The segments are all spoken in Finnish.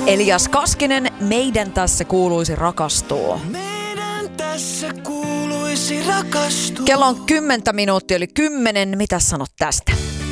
Elias Kaskinen, meidän tässä kuuluisi rakastua. Meidän tässä kuuluisi rakastua. Kello on 10 minuuttia, eli 10. Mitä sanot tästä?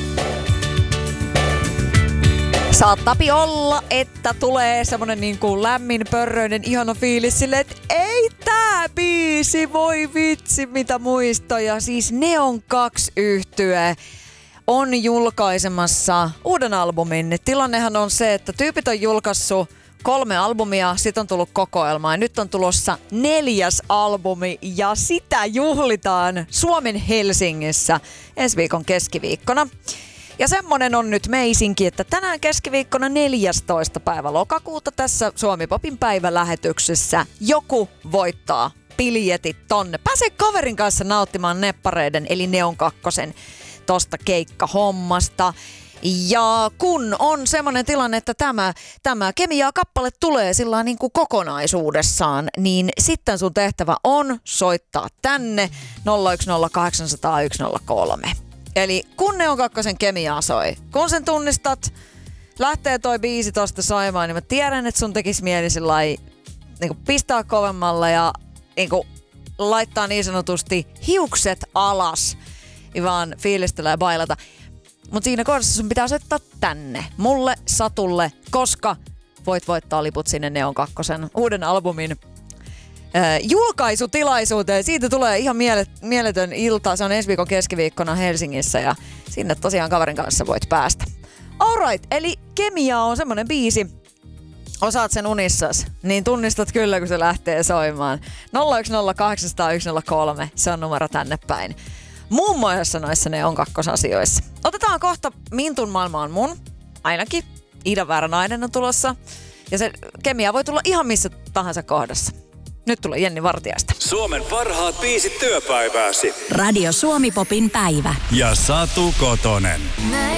Saattapi olla, että tulee semmonen niin kuin lämmin, pörröinen, ihana fiilis silleen, että ei tää biisi, voi vitsi, mitä muistoja. Siis Neon 2 -yhtye on julkaisemassa uuden albumin. Tilannehan on se, että tyypit on julkaissut 3 albumia, sit on tullut kokoelma ja nyt on tulossa 4. albumi ja sitä juhlitaan Suomen Helsingissä ensi viikon keskiviikkona. Ja semmonen on nyt meisinki, että tänään keskiviikkona 14. päivä lokakuuta tässä Suomi-popin päivälähetyksessä joku voittaa biljetit tonne. Pääsee kaverin kanssa nauttimaan neppareiden eli Neon 2 tosta keikkahommasta. Ja kun on semmoinen tilanne, että tämä Kemiaa-kappale tulee sillä niin kuin kokonaisuudessaan, niin sitten sun tehtävä on soittaa tänne 010800103. Eli kun Neon 2 Kemiaa soi, kun sen tunnistat, lähtee toi biisi tosta soimaan, niin mä tiedän, että sun tekisi mieli sillai, niin kuin pistää kovemmalla ja niin kuin laittaa niin sanotusti hiukset alas, vaan fiilistellä ja bailata. Mutta siinä kohdassa sun pitää soittaa tänne, mulle, Satulle, koska voit voittaa liput sinne Neon 2 uuden albumin julkaisutilaisuuteen. Siitä tulee ihan mieletön ilta. Se on ensi viikon keskiviikkona Helsingissä ja sinne tosiaan kaverin kanssa voit päästä. Alright, eli Kemia on semmonen biisi. Osaat sen unissas, niin tunnistat kyllä, kun se lähtee soimaan. 010800103, se on numero tänne päin. Muun muassa noissa Neon 2 -asioissa. Otetaan kohta Mintun maailma on mun. Ainakin Iida Väärä-nainen on tulossa. Ja se Kemia voi tulla ihan missä tahansa kohdassa. Nyt tulee Jenni Vartiaista. Suomen parhaat biisit työpäivääsi. Radio Suomi Popin päivä. Ja Satu Kotonen.